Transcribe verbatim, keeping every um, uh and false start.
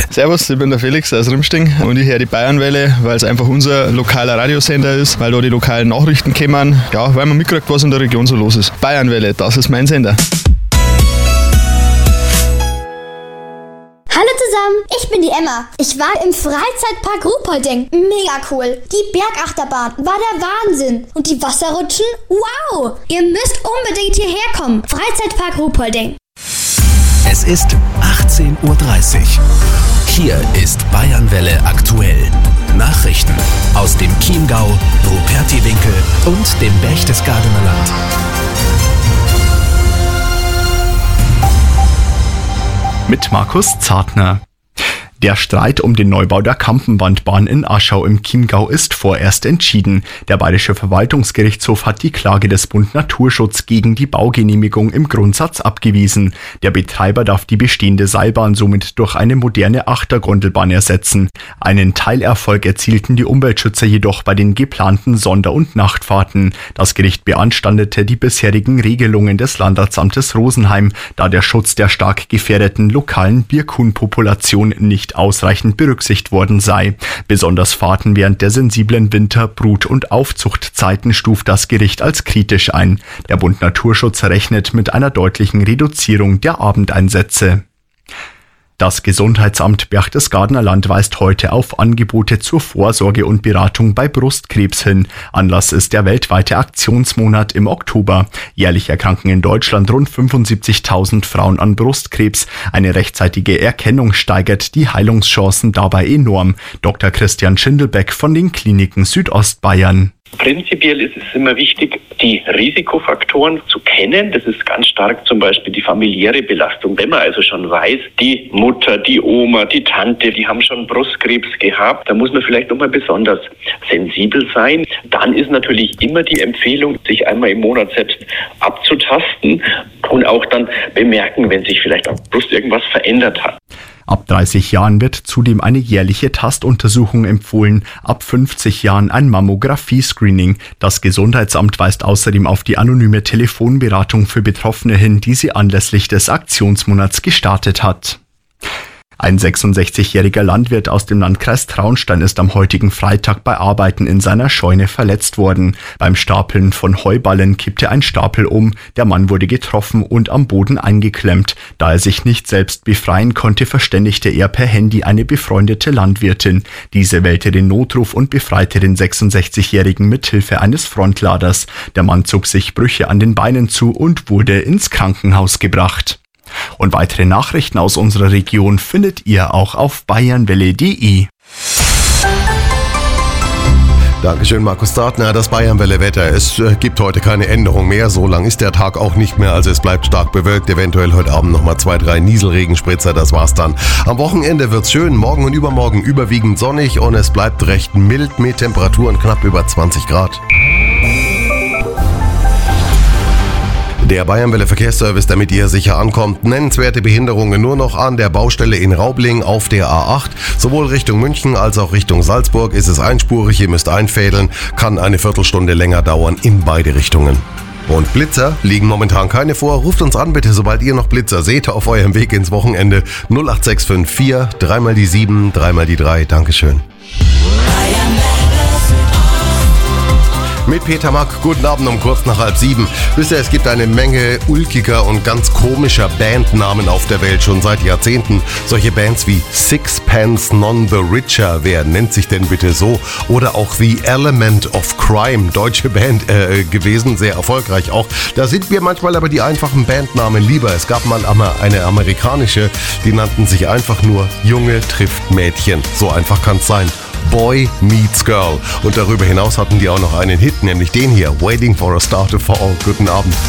Servus, ich bin der Felix aus Rimsting und ich höre die Bayernwelle, weil es einfach unser lokaler Radiosender ist, weil da die lokalen Nachrichten kommen, ja, weil man mitkriegt, was in der Region so los ist. Bayernwelle, das ist mein Sender. Hallo zusammen, ich bin die Emma. Ich war im Freizeitpark Ruhpolding. Mega cool. Die Bergachterbahn war der Wahnsinn. Und die Wasserrutschen? Wow! Ihr müsst unbedingt hierher kommen. Freizeitpark Ruhpolding. Es ist achtzehn Uhr dreißig. Hier ist Bayernwelle aktuell. Nachrichten aus dem Chiemgau, Rupertiwinkel und dem Berchtesgadener Land. Mit Markus Zartner. Der Streit um den Neubau der Kampenwandbahn in Aschau im Chiemgau ist vorerst entschieden. Der Bayerische Verwaltungsgerichtshof hat die Klage des Bund Naturschutz gegen die Baugenehmigung im Grundsatz abgewiesen. Der Betreiber darf die bestehende Seilbahn somit durch eine moderne Achtergondelbahn ersetzen. Einen Teilerfolg erzielten die Umweltschützer jedoch bei den geplanten Sonder- und Nachtfahrten. Das Gericht beanstandete die bisherigen Regelungen des Landratsamtes Rosenheim, da der Schutz der stark gefährdeten lokalen Birkhuhnpopulation nicht ausreichend berücksichtigt worden sei. Besonders Fahrten während der sensiblen Winter-, Brut- und Aufzuchtzeiten stuft das Gericht als kritisch ein. Der Bund Naturschutz rechnet mit einer deutlichen Reduzierung der Abendeinsätze. Das Gesundheitsamt Berchtesgadener Land weist heute auf Angebote zur Vorsorge und Beratung bei Brustkrebs hin. Anlass ist der weltweite Aktionsmonat im Oktober. Jährlich erkranken in Deutschland rund fünfundsiebzigtausend Frauen an Brustkrebs. Eine rechtzeitige Erkennung steigert die Heilungschancen dabei enorm. Doktor Christian Schindelbeck von den Kliniken Südostbayern. Prinzipiell ist es immer wichtig, die Risikofaktoren zu kennen. Das ist ganz stark zum Beispiel die familiäre Belastung. Wenn man also schon weiß, die Mutter, die Oma, die Tante, die haben schon Brustkrebs gehabt, da muss man vielleicht nochmal besonders sensibel sein. Dann ist natürlich immer die Empfehlung, sich einmal im Monat selbst abzutasten und auch dann bemerken, wenn sich vielleicht auf der Brust irgendwas verändert hat. Ab dreißig Jahren wird zudem eine jährliche Tastuntersuchung empfohlen, ab fünfzig Jahren ein Mammographie-Screening. Das Gesundheitsamt weist außerdem auf die anonyme Telefonberatung für Betroffene hin, die sie anlässlich des Aktionsmonats gestartet hat. Ein sechsundsechzigjähriger Landwirt aus dem Landkreis Traunstein ist am heutigen Freitag bei Arbeiten in seiner Scheune verletzt worden. Beim Stapeln von Heuballen kippte ein Stapel um, der Mann wurde getroffen und am Boden eingeklemmt. Da er sich nicht selbst befreien konnte, verständigte er per Handy eine befreundete Landwirtin. Diese wählte den Notruf und befreite den sechsundsechzigjährigen mit Hilfe eines Frontladers. Der Mann zog sich Brüche an den Beinen zu und wurde ins Krankenhaus gebracht. Und weitere Nachrichten aus unserer Region findet ihr auch auf bayernwelle punkt de. Dankeschön, Markus Zartner. Das Bayernwelle-Wetter. Es äh, gibt heute keine Änderung mehr. So lang ist der Tag auch nicht mehr. Also es bleibt stark bewölkt. Eventuell heute Abend nochmal zwei, drei Nieselregenspritzer. Das war's dann. Am Wochenende wird's schön. Morgen und übermorgen überwiegend sonnig. Und es bleibt recht mild mit Temperaturen knapp über zwanzig Grad. Der Bayernwelle Verkehrsservice, damit ihr sicher ankommt. Nennenswerte Behinderungen nur noch an der Baustelle in Raubling auf der A acht. Sowohl Richtung München als auch Richtung Salzburg ist es einspurig. Ihr müsst einfädeln. Kann eine Viertelstunde länger dauern in beide Richtungen. Und Blitzer liegen momentan keine vor. Ruft uns an bitte, sobald ihr noch Blitzer seht auf eurem Weg ins Wochenende. null acht sechs fünf vier, dreimal die sieben, dreimal die drei. Dankeschön. Mit Peter Mack, guten Abend um kurz nach halb sieben. Wisst ihr, es gibt eine Menge ulkiger und ganz komischer Bandnamen auf der Welt schon seit Jahrzehnten. Solche Bands wie Sixpence None the Richer, wer nennt sich denn bitte so? Oder auch The Element of Crime, deutsche Band äh, gewesen, sehr erfolgreich auch. Da sind mir manchmal aber die einfachen Bandnamen lieber. Es gab mal eine amerikanische, die nannten sich einfach nur Junge trifft Mädchen. So einfach kann's sein. Boy Meets Girl. Und darüber hinaus hatten die auch noch einen Hit, nämlich den hier, Waiting for a Star to Fall. Guten Abend.